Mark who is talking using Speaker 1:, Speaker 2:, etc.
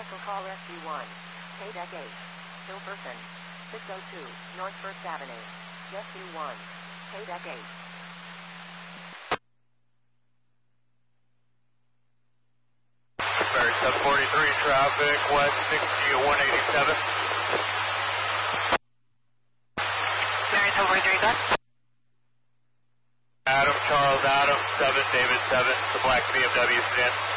Speaker 1: Cancel call SG1. KDEC 8. Hilferson. 602 North 1st Avenue. SG1. KDEC 8.
Speaker 2: Ferry 743 traffic, west 60 at 187.
Speaker 1: Ferry 743, go.
Speaker 2: Adam, Charles Adam, 7, David 7, the black BMW sedan.